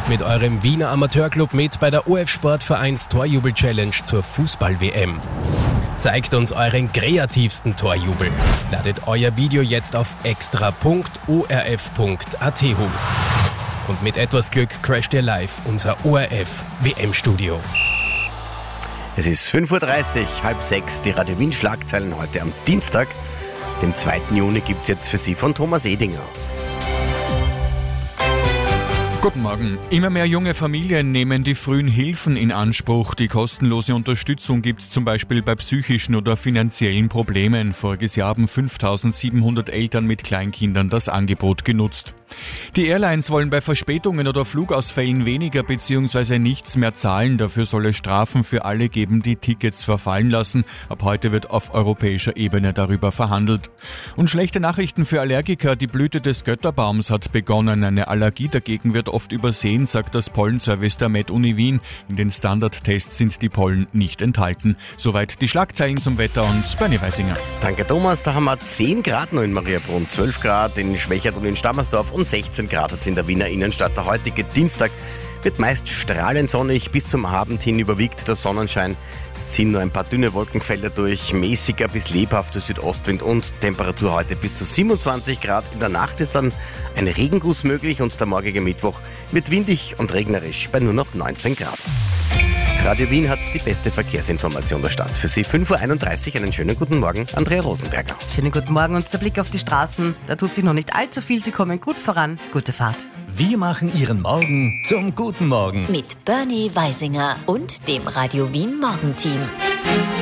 Macht mit eurem Wiener Amateurclub mit bei der OF Sportvereins Torjubel-Challenge zur Fußball-WM. Zeigt uns euren kreativsten Torjubel. Ladet euer Video jetzt auf extra.orf.at hoch. Und mit etwas Glück crasht ihr live unser ORF-WM-Studio. Es ist 5:30 Uhr, 5:30, die Radio Wien Schlagzeilen heute am Dienstag, dem 2. Juni, gibt es jetzt für Sie von Thomas Edinger. Guten Morgen. Immer mehr junge Familien nehmen die frühen Hilfen in Anspruch. Die kostenlose Unterstützung gibt es zum Beispiel bei psychischen oder finanziellen Problemen. Voriges Jahr haben 5.700 Eltern mit Kleinkindern das Angebot genutzt. Die Airlines wollen bei Verspätungen oder Flugausfällen weniger bzw. nichts mehr zahlen. Dafür soll es Strafen für alle geben, die Tickets verfallen lassen. Ab heute wird auf europäischer Ebene darüber verhandelt. Und schlechte Nachrichten für Allergiker. Die Blüte des Götterbaums hat begonnen. Eine Allergie dagegen wird oft übersehen, sagt das Pollenservice der Med-Uni Wien. In den Standardtests sind die Pollen nicht enthalten. Soweit die Schlagzeilen zum Wetter und Bernie Weisinger. Danke Thomas, da haben wir 10 Grad noch in Mariabrunn, 12 Grad in Schwächert und in Stammersdorf und 16 Grad hat es in der Wiener Innenstadt. Der heutige Dienstag wird meist strahlend sonnig, bis zum Abend hin überwiegt der Sonnenschein. Es ziehen nur ein paar dünne Wolkenfelder durch, mäßiger bis lebhafter Südostwind und Temperatur heute bis zu 27 Grad. In der Nacht ist dann ein Regenguss möglich und der morgige Mittwoch wird windig und regnerisch bei nur noch 19 Grad. Radio Wien hat die beste Verkehrsinformation der Stadt. Für Sie 5:31 Uhr, einen schönen guten Morgen, Andrea Rosenberger. Schönen guten Morgen und der Blick auf die Straßen. Da tut sich noch nicht allzu viel, sie kommen gut voran. Gute Fahrt. Wir machen Ihren Morgen zum guten Morgen. Mit Bernie Weisinger und dem Radio Wien Morgenteam.